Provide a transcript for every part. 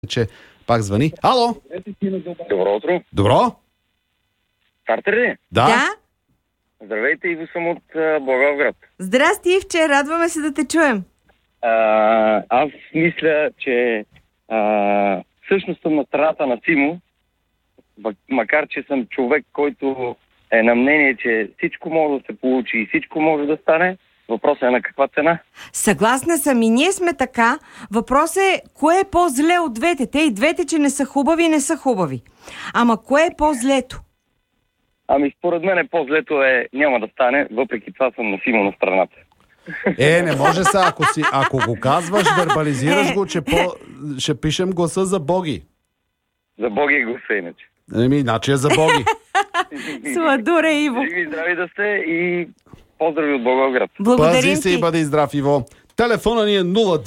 че пак звъни. Ало! Добро утро. Добро? Стартер ли? Да. Здравейте, Иво съм от Благоевград. Здрасти, Ивче, радваме се да те чуем. Аз мисля, че всъщност съм на страната на Симо, макар че съм човек, който е на мнение, че всичко може да се получи и всичко може да стане. Въпросът е на каква цена? Съгласна съм и ние сме така. Въпросът е, кое е по-зле от двете? Те и двете, че не са хубави, не са хубави. Ама кое е по-злето? Според мен по-злето няма да стане, въпреки това съм на Симо на страната. Не може са, ако го казваш, вербализираш го, че ще пишем гласа за Боги. За Боги е гласа иначе. Иначе е за Боги. Сладуре, Иво. Здрави да сте и поздрави от Благоевград. Благодарим Пази се ти. и бъди здрав, Иво. Телефона ни е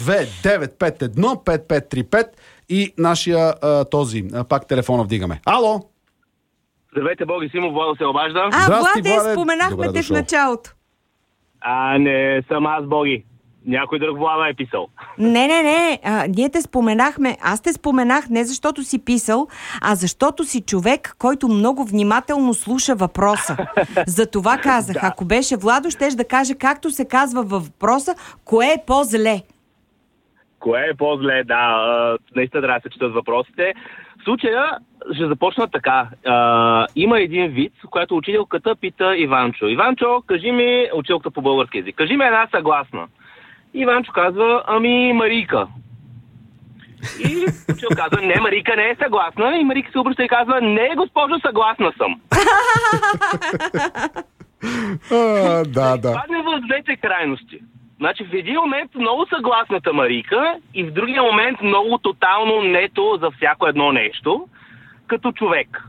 029515535 и нашия пак телефона вдигаме. Ало! Здравейте, Боги, Симо, Владо се обажда. Здрасти, Владе, Владе. споменахме Добре те в дошъл. началото. Не съм аз, Боги. Някой друг Влада е писал. Не. Ние те споменахме. Аз те споменах не защото си писал, а защото си човек, който много внимателно слуша въпроса. За това казах. Ако беше Владо, щеш да каже както се казва във въпроса, кое е по-зле. Кое е по-зле? Да, наистина трябва да се четат въпросите. В случая ще започна така. Има един виц, в който учителката пита Иванчо. Иванчо, кажи ми, учителката по български език, кажи ми една съгласна. Иванчо казва, Марийка. И учител казва, не, Марийка не е съгласна. И Марийка се обръща и казва, не, госпожо, съгласна съм. Да. Падне в двете крайности. Значи в един момент много съгласната Марийка и в другия момент много тотално нето за всяко едно нещо, като човек.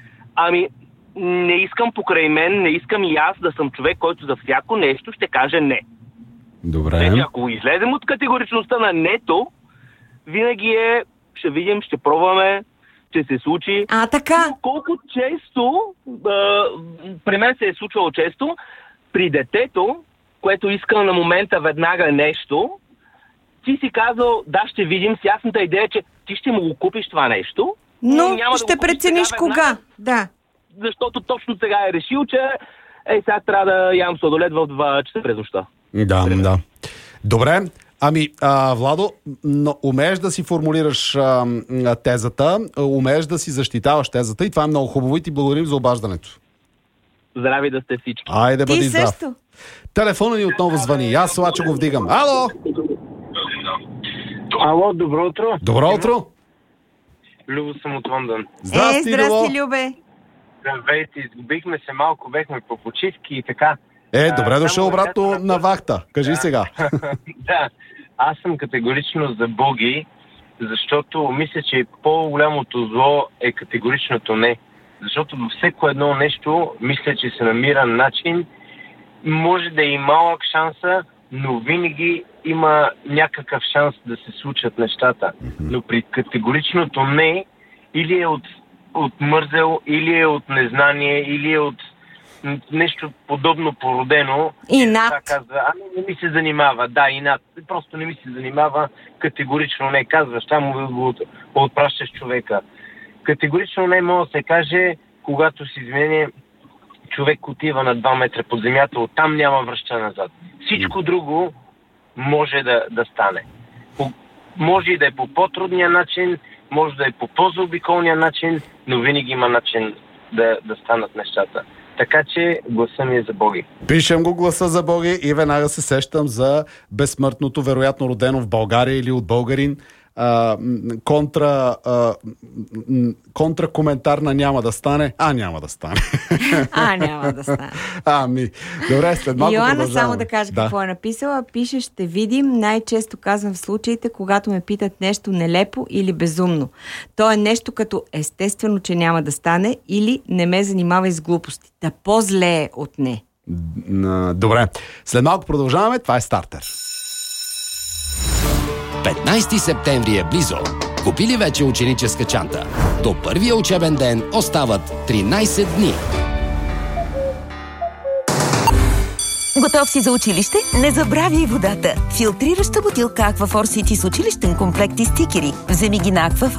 Не искам покрай мен, не искам и аз да съм човек, който за всяко нещо ще каже не. Добре. Ако излезем от категоричността на нето, винаги ще видим, ще пробваме, ще се случи. Така. Но колко често, при мен се е случвало често, при детето, което иска на момента веднага нещо, ти си казал, да, ще видим, с ясната идея, че ти ще му го купиш това нещо, но няма ще да го прецениш сега кога. веднага, Да. защото точно сега е решил, че сега трябва да ям сладолед в 2 часа през нощта. Да. Добре. Владо, умееш да си формулираш тезата, умееш да си защитаваш тезата и това е много хубаво и ти благодарим за обаждането. Здрави да сте всички. Айде, бъди Ти здрав. също. Телефона ни отново звъни. Аз Лачо го вдигам. Ало! Ало, добро утро. Добро утро! Любо съм от Лондон. Здрасти, Любо! Здрасти, Любе. Здравейте, изгубихме се малко, бехме по почивки и така. Добре дошъл само обратно да- на вахта. Кажи сега. Да, аз съм категорично за Боги, защото мисля, че по-голямото зло е категоричното не. Защото във всеко едно нещо, мисля, че се намира начин, може да е и малък шанса, но винаги има някакъв шанс да се случат нещата. Но при категоричното не, или е от мързел, или е от незнание, или е от нещо подобно породено. Инат. Това казва, не ми се занимава. Да, инат. Просто не ми се занимава. Категорично не казваш. Там го отпращаш човека. Категорично не може да се каже, когато си измене човек отива на 2 метра под земята, оттам няма връща назад. Всичко друго може да стане. Може и да е по по-трудния начин, може да е по по-заобиколния начин, но винаги има начин да станат нещата. Така че гласа ми е за Боги. Пишем го гласа за Боги и веднага се сещам за безсмъртното, вероятно родено в България или от българин. Контра коментар на няма да стане. Няма да стане. Няма да стане. Добре, след малко Йоанна, продължаваме. само да кажа какво е написала. Пише, ще видим, най-често казвам в случаите, когато ме питат нещо нелепо или безумно. То е нещо като естествено, че няма да стане или не ме занимавай с глупости. Да по-зле е от не. Добре, след малко продължаваме. Това е Стартер. 15 септември е близо. Купили вече ученическа чанта? До първия учебен ден остават 13 дни. Готов си за училище? Не забравяй водата. Филтрираща бутилка Aquaphor City с училищен комплект и стикери. Вземи ги на Aquaphor